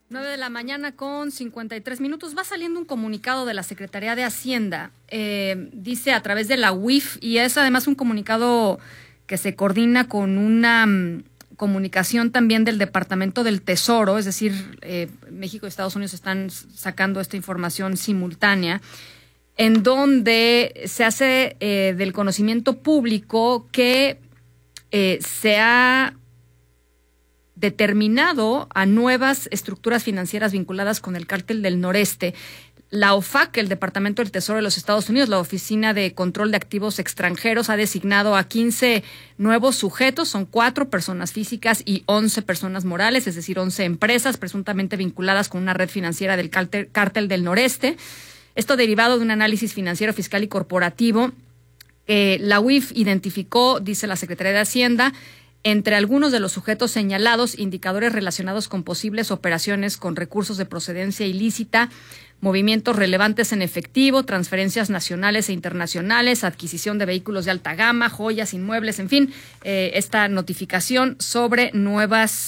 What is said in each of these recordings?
9:53 a.m. Va saliendo un comunicado de la Secretaría de Hacienda. Dice a través de la UIF, y es además un comunicado que se coordina con una comunicación también del Departamento del Tesoro, es decir, México y Estados Unidos están sacando esta información simultánea, en donde se hace del conocimiento público que se ha determinado a nuevas estructuras financieras vinculadas con el Cártel del Noreste. La OFAC, el Departamento del Tesoro de los Estados Unidos, la Oficina de Control de Activos Extranjeros, ha designado a 15 nuevos sujetos, son 4 personas físicas y 11 personas morales, es decir, 11 empresas presuntamente vinculadas con una red financiera del Cártel del Noreste. Esto derivado de un análisis financiero, fiscal y corporativo. La UIF identificó, dice la Secretaría de Hacienda, entre algunos de los sujetos señalados, indicadores relacionados con posibles operaciones con recursos de procedencia ilícita, movimientos relevantes en efectivo, transferencias nacionales e internacionales, adquisición de vehículos de alta gama, joyas, inmuebles, en fin, esta notificación sobre nuevos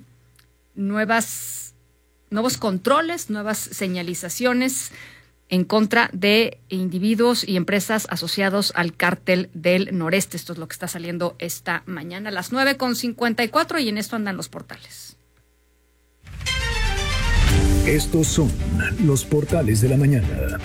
controles, nuevas señalizaciones en contra de individuos y empresas asociados al Cártel del Noreste. Esto es lo que está saliendo esta mañana a las 9:54 y en esto andan los portales. Estos son los portales de la mañana.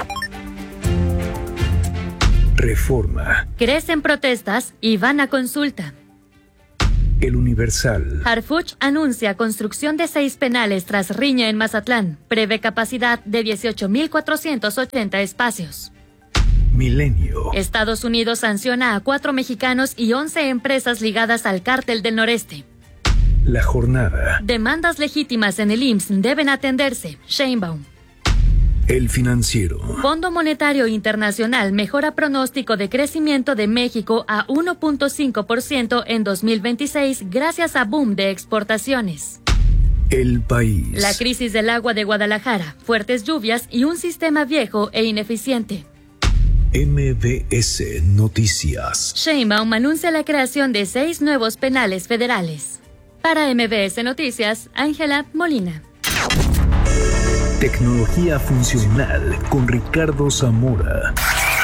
Reforma. Crecen protestas y van a consulta. El Universal. Harfuch anuncia construcción de 6 penales tras riña en Mazatlán. Prevé capacidad de 18,480 espacios. Milenio. Estados Unidos sanciona a 4 mexicanos y 11 empresas ligadas al Cártel del Noreste. La Jornada. Demandas legítimas en el IMSS deben atenderse. Sheinbaum. El Financiero. Fondo Monetario Internacional mejora pronóstico de crecimiento de México a 1.5% en 2026 gracias a boom de exportaciones. El País. La crisis del agua de Guadalajara, fuertes lluvias y un sistema viejo e ineficiente. MBS Noticias. Sheinbaum anuncia la creación de 6 nuevos penales federales. Para MBS Noticias, Ángela Molina. Tecnología funcional con Ricardo Zamora.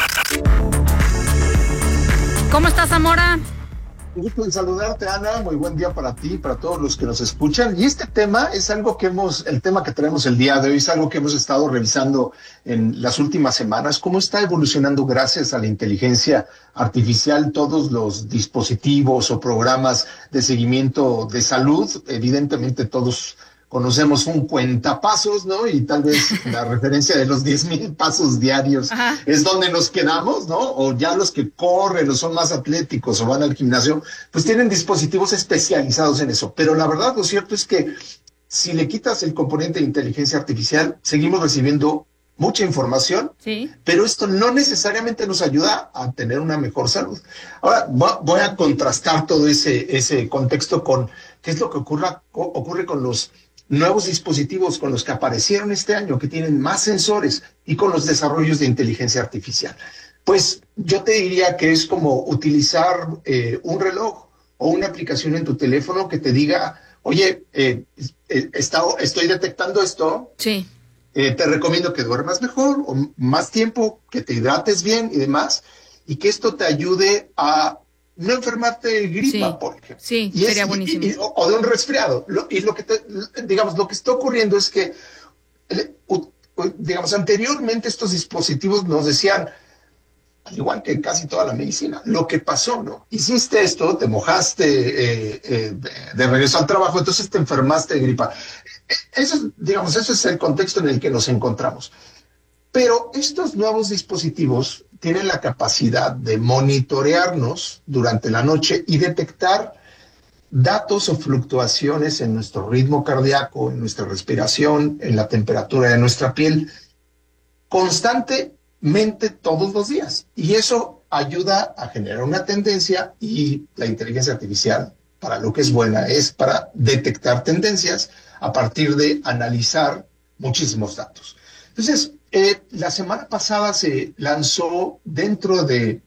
¿Cómo estás, Zamora? Un gusto en saludarte, Ana. Muy buen día para ti y para todos los que nos escuchan. Y este tema es algo que el tema que traemos el día de hoy es algo que hemos estado revisando en las últimas semanas. Cómo está evolucionando gracias a la inteligencia artificial todos los dispositivos o programas de seguimiento de salud. Evidentemente todos conocemos un cuentapasos, ¿no? Y tal vez la referencia de los 10,000 pasos diarios es donde nos quedamos, ¿no? O ya los que corren o son más atléticos o van al gimnasio, pues tienen dispositivos especializados en eso. Pero la verdad, lo cierto es que si le quitas el componente de inteligencia artificial, seguimos recibiendo mucha información, sí, pero esto no necesariamente nos ayuda a tener una mejor salud. Ahora, voy a contrastar todo ese contexto con qué es lo que ocurre con los nuevos dispositivos con los que aparecieron este año, que tienen más sensores, y con los desarrollos de inteligencia artificial. Pues yo te diría que es como utilizar un reloj o una aplicación en tu teléfono que te diga, oye, estoy detectando esto, sí, te recomiendo que duermas mejor o más tiempo, que te hidrates bien y demás, y que esto te ayude a no enfermarte de gripa, sí, por ejemplo. Sí, sería buenísimo. O de un resfriado. Lo que está ocurriendo es que, anteriormente estos dispositivos nos decían, al igual que casi toda la medicina, lo que pasó, ¿no? Hiciste esto, te mojaste de regreso al trabajo, entonces te enfermaste de gripa. Eso es el contexto en el que nos encontramos. Pero estos nuevos dispositivos tienen la capacidad de monitorearnos durante la noche y detectar datos o fluctuaciones en nuestro ritmo cardíaco, en nuestra respiración, en la temperatura de nuestra piel, constantemente todos los días. Y eso ayuda a generar una tendencia, y la inteligencia artificial, para lo que es buena, es para detectar tendencias a partir de analizar muchísimos datos. Entonces, la semana pasada se lanzó dentro de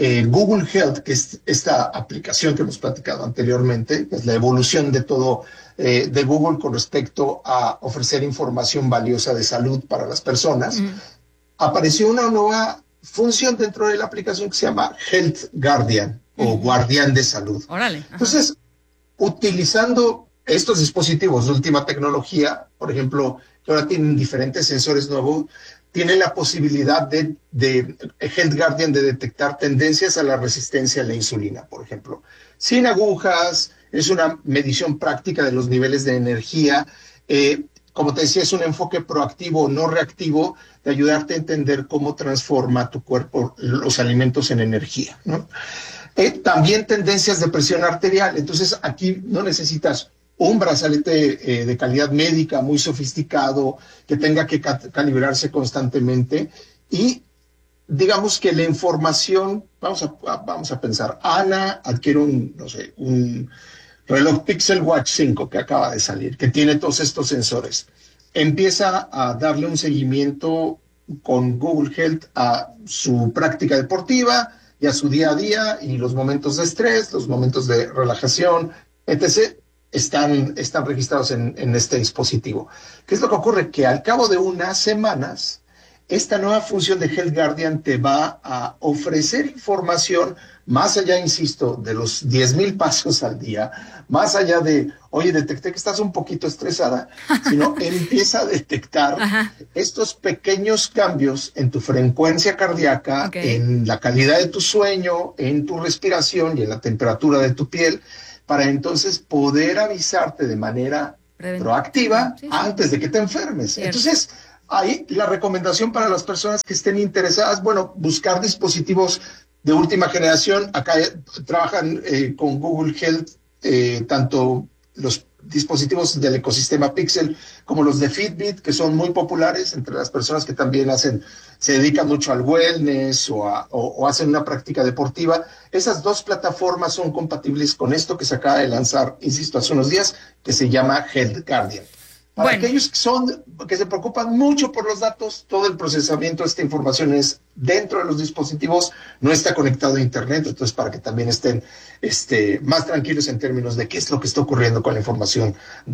Google Health, que es esta aplicación que hemos platicado anteriormente, que es la evolución de todo de Google con respecto a ofrecer información valiosa de salud para las personas, apareció una nueva función dentro de la aplicación que se llama Health Guardian o Guardián de Salud. Órale. Ajá. Entonces, utilizando estos dispositivos de última tecnología, por ejemplo, que ahora tienen diferentes sensores nuevos, tiene la posibilidad de Health Guardian de detectar tendencias a la resistencia a la insulina, por ejemplo. Sin agujas, es una medición práctica de los niveles de energía. Como te decía, es un enfoque proactivo, no reactivo, de ayudarte a entender cómo transforma tu cuerpo los alimentos en energía, ¿no? También tendencias de presión arterial. Entonces, aquí no necesitas un brazalete de calidad médica muy sofisticado que tenga que calibrarse constantemente. Y digamos que la información, vamos a pensar, Ana adquiere un reloj Pixel Watch 5 que acaba de salir, que tiene todos estos sensores. Empieza a darle un seguimiento con Google Health a su práctica deportiva y a su día a día, y los momentos de estrés, los momentos de relajación, etc., están registrados en este dispositivo. ¿Qué es lo que ocurre? Que al cabo de unas semanas, esta nueva función de Health Guardian te va a ofrecer información más allá, insisto, de los 10,000 pasos al día, más allá de, oye, detecté que estás un poquito estresada, sino empieza a detectar estos pequeños cambios en tu frecuencia cardíaca, en la calidad de tu sueño, en tu respiración y en la temperatura de tu piel, para entonces poder avisarte de manera proactiva antes de que te enfermes. Cierto. Entonces, ahí la recomendación para las personas que estén interesadas, bueno, buscar dispositivos de última generación. Acá trabajan con Google Health, tanto los dispositivos del ecosistema Pixel como los de Fitbit, que son muy populares entre las personas que también se dedican mucho al wellness o hacen una práctica deportiva. Esas dos plataformas son compatibles con esto que se acaba de lanzar, insisto, hace unos días, que se llama Health Guardian. Para aquellos que se preocupan mucho por los datos, todo el procesamiento de esta información es dentro de los dispositivos, no está conectado a Internet, entonces para que también estén más tranquilos en términos de qué es lo que está ocurriendo con la información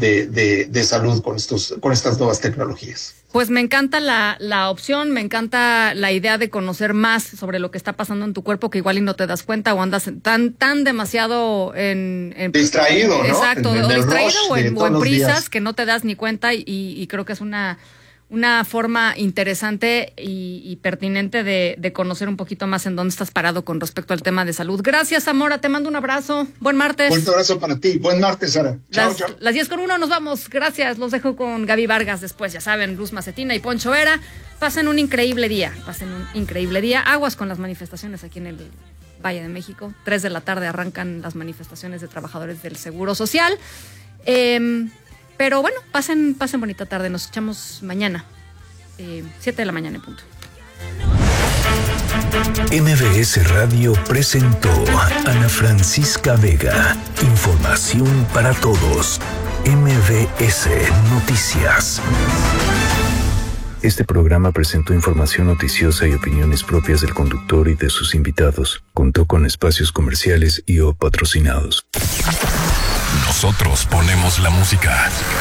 de salud con estas nuevas tecnologías. Pues me encanta la opción, me encanta la idea de conocer más sobre lo que está pasando en tu cuerpo, que igual y no te das cuenta o andas tan demasiado en distraído, ¿no? Exacto, o distraído o en prisas días, que no te das ni cuenta, y creo que es una forma interesante y pertinente de conocer un poquito más en dónde estás parado con respecto al tema de salud. Gracias, Zamora, te mando un abrazo. Buen martes. Fuerte abrazo para ti. Buen martes, Sara. Chao, chao. Las 10:01 nos vamos. Gracias. Los dejo con Gaby Vargas después, ya saben, Luz Macetina y Poncho Vera. Pasen un increíble día. Aguas con las manifestaciones aquí en el Valle de México. 3 de la tarde arrancan las manifestaciones de trabajadores del Seguro Social. Pero bueno, pasen bonita tarde. Nos escuchamos mañana, 7 de la mañana en punto. MBS Radio presentó Ana Francisca Vega. Información para todos. MBS Noticias. Este programa presentó información noticiosa y opiniones propias del conductor y de sus invitados. Contó con espacios comerciales y o patrocinados. Nosotros ponemos la música.